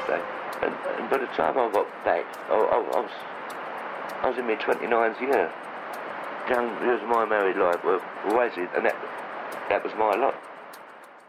birthday. And by the time I got back, I was in my 29th year. Young, it was my married life, and that was my lot.